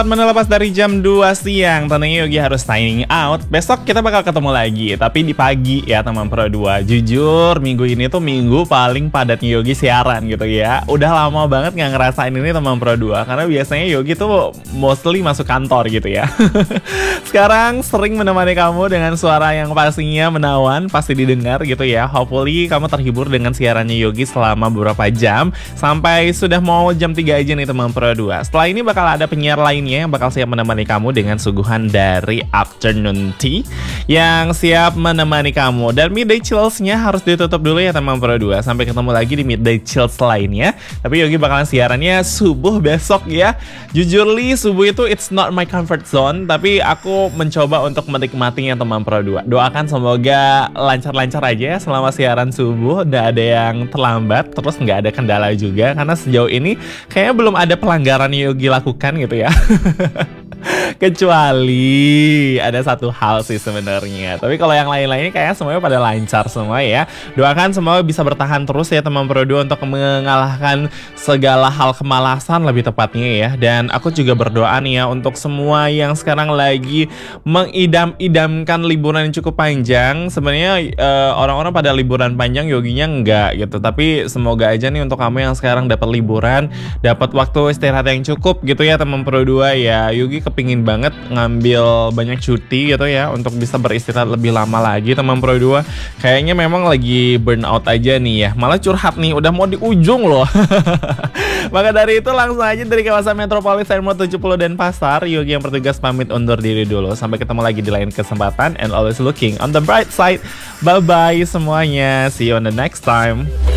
Melepas dari jam 2 siang, tentunya Yogi harus signing out. Besok kita bakal ketemu lagi, tapi di pagi ya teman Pro 2. Jujur, minggu ini tuh minggu paling padatnya Yogi siaran gitu ya. Udah lama banget nggak ngerasain ini teman Pro 2, karena biasanya Yogi tuh mostly masuk kantor gitu ya. Sekarang sering menemani kamu dengan suara yang pastinya menawan, pasti didengar gitu ya. Hopefully kamu terhibur dengan siarannya Yogi selama beberapa jam, sampai sudah mau jam 3 aja nih teman Pro 2. Setelah ini bakal ada penyiar lainnya yang bakal siap menemani kamu dengan suguhan dari Afternoon Tea yang siap menemani kamu. Dan Midday Chills-nya harus ditutup dulu ya teman Pro 2. Sampai ketemu lagi di Midday Chills lainnya. Tapi Yogi bakalan siarannya subuh besok ya. Jujur li, subuh itu it's not my comfort zone, tapi aku mencoba untuk menikmatinya teman Pro 2. Doakan semoga lancar-lancar aja ya selama siaran subuh. Nggak ada yang terlambat, terus nggak ada kendala juga, karena sejauh ini kayaknya belum ada pelanggaran yang Yogi lakukan gitu ya. Kecuali ada satu hal sih sebenarnya. Tapi kalau yang lain-lainnya kayaknya semuanya pada lancar semua ya. Doakan semua bisa bertahan terus ya teman Pro 2 untuk mengalahkan segala hal kemalasan lebih tepatnya ya. Dan aku juga berdoa nih ya untuk semua yang sekarang lagi mengidam-idamkan liburan yang cukup panjang. Sebenarnya orang-orang pada liburan panjang, Yoginya enggak gitu. Tapi semoga aja nih untuk kamu yang sekarang dapat liburan, dapat waktu istirahat yang cukup gitu ya teman Pro 2 ya. Yogi kepingin banget ngambil banyak cuti gitu ya untuk bisa beristirahat lebih lama lagi teman Pro 2. Kayaknya memang lagi burnout aja nih ya. Malah curhat nih, udah mau di ujung loh. Maka dari itu langsung aja dari kawasan Metropolis Airmont 70 Denpasar, Yogi yang bertugas pamit undur diri dulu. Sampai ketemu lagi di lain kesempatan, and always looking on the bright side. Bye bye semuanya, see you on the next time.